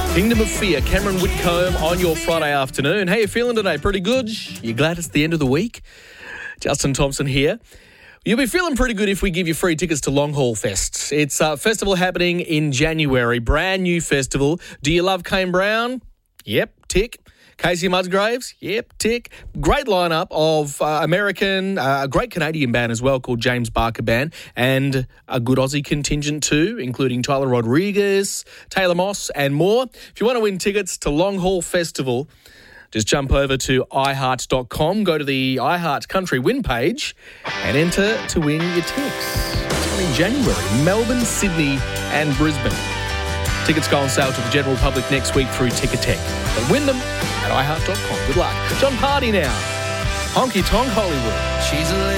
Kingdom of Fear, Cameron Whitcomb on your Friday afternoon. How you feeling today? Pretty good? You glad it's the end of the week? Justin Thompson here. You'll be feeling pretty good if we give you free tickets to Long Haul Fest. It's a festival happening in January, brand new festival. Do you love Kane Brown? Yep, tick. Casey Musgraves? Yep, tick. Great lineup of American, a great Canadian band as well called James Barker Band, and a good Aussie contingent too, including Tyler Rodriguez, Taylor Moss and more. If you want to win tickets to Long Haul Festival, just jump over to iHeart.com, go to the iHeart Country Win page and enter to win your tickets. It's coming in January, Melbourne, Sydney and Brisbane. Tickets go on sale to the general public next week through Ticketek. But win them at iHeart.com. Good luck. John Party now. Honky Tonk Hollywood. She's a